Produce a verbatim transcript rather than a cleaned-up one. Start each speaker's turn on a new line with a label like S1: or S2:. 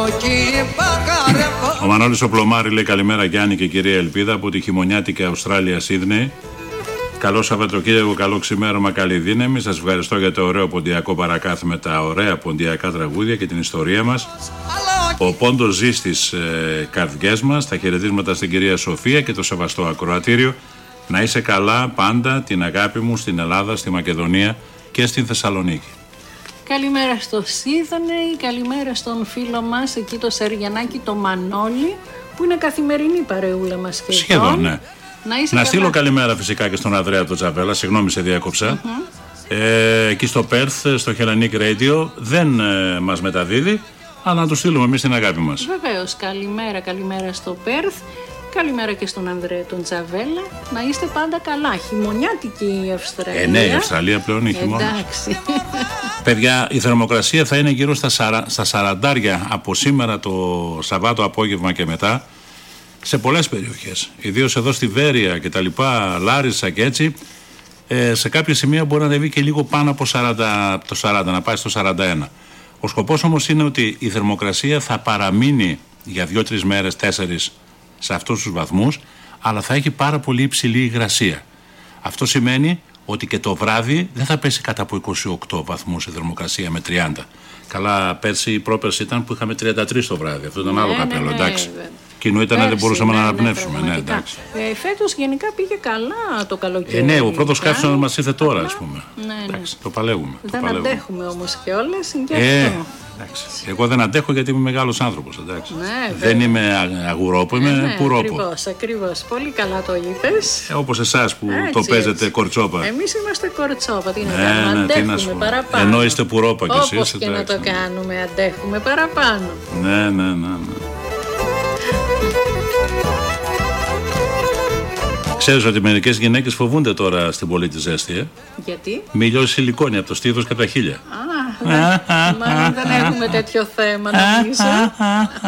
S1: Ο Μανώλης ο Πλωμάρη λέει καλημέρα Γιάννη και κυρία Ελπίδα από τη χειμωνιάτικη Αυστράλια Σίδνεϊ. Καλό Σαββατοκύριακο, καλό ξημέρωμα, καλή δύναμη. Σας ευχαριστώ για το ωραίο ποντιακό παρακάθι με τα ωραία ποντιακά τραγούδια και την ιστορία μας. Ο πόντος ζει στις ε, καρδιές μας. Τα χαιρετίσματα στην κυρία Σοφία και το σεβαστό ακροατήριο. Να είσαι καλά πάντα, την αγάπη μου στην Ελλάδα, στη Μακεδονία και στην Θεσσαλονίκη.
S2: Καλημέρα στο Σίδνεϊ, καλημέρα στον φίλο μας εκεί το Σεργιανάκι, το Μανώλη, που είναι καθημερινή παρεούλα μας σχεδόν.
S1: Σχεδόν, ναι.
S2: Να,
S1: να στείλω καλημέρα φυσικά και στον Ανδρέα τον Τζαβέλα, συγγνώμη σε διέκοψα. Mm-hmm. Ε, εκεί στο Πέρθ, στο Hellenic Radio, δεν ε, μας μεταδίδει, αλλά να του στείλουμε εμείς την αγάπη μας.
S2: Βεβαίως, καλημέρα, καλημέρα στο Πέρθ. Καλημέρα και στον Ανδρέα τον Τζαβέλα. Να είστε πάντα καλά. Χειμωνιάτικη η Αυστραλία.
S1: Ε, ναι, η Αυστραλία πλέον είναι χειμώνα.
S2: Εντάξει.
S1: Παιδιά, η θερμοκρασία θα είναι γύρω στα, σαρα, στα σαραντάρια από σήμερα το Σαββάτο απόγευμα και μετά σε πολλές περιοχές. Ιδίως εδώ στη Βέρεια και τα λοιπά, Λάρισα και έτσι. Ε, σε κάποια σημεία μπορεί να ανεβεί και λίγο πάνω από σαράντα, το σαράντα, να πάει στο σαράντα ένα. Ο σκοπός όμως είναι ότι η θερμοκρασία θα παραμείνει για δύο-τρεις μέρες, τέσσερις σε αυτούς τους βαθμούς, αλλά θα έχει πάρα πολύ υψηλή υγρασία. Αυτό σημαίνει ότι και το βράδυ δεν θα πέσει κάτω από είκοσι οκτώ βαθμούς η θερμοκρασία με τριάντα. Καλά, πέρσι η πρόπερση ήταν που είχαμε τριάντα τρία το βράδυ. Αυτό ήταν ναι, άλλο καπέλο, ναι, εντάξει. Ναι, κοινού ήταν να δεν μπορούσαμε ναι, να αναπνεύσουμε. Ναι, ναι, εντάξει.
S2: Ε, φέτος γενικά πήγε καλά το καλοκαίρι.
S1: Ε, ναι, ο πρώτος καύσωνας μας ήρθε τώρα, ας πούμε.
S2: Ναι, ναι.
S1: Εντάξει, το παλεύουμε.
S2: Δεν
S1: το παλεύουμε.
S2: αντέχουμε όμως κιόλας.
S1: Ε, εντάξει. Εγώ δεν αντέχω γιατί είμαι μεγάλος άνθρωπος.
S2: Ναι,
S1: δεν είμαι αγουρόπο, είμαι
S2: ναι,
S1: πουρόπο.
S2: Ακριβώς, ακριβώς. Πολύ καλά το είπες.
S1: Ε, όπως εσάς που
S2: έτσι,
S1: το παίζετε
S2: έτσι.
S1: κορτσόπα.
S2: Εμείς είμαστε κορτσόπα. Τι να
S1: ναι,
S2: κάνουμε,
S1: ναι,
S2: αντέχουμε
S1: τι να
S2: παραπάνω.
S1: Ενώ είστε πουρόπα κι εσείς.
S2: Όπως και να το κάνουμε, αντέχουμε παραπάνω.
S1: Ναι, ναι, ναι, ναι. Ξέρεις ότι μερικές γυναίκες φοβούνται τώρα στην πολύ τη ζέστη, ε?
S2: Γιατί?
S1: Μη λιώσει σιλικόνη από το στήθος και από τα χείλια.
S2: Α, δεν, μάλλον δεν έχουμε τέτοιο θέμα νομίζω.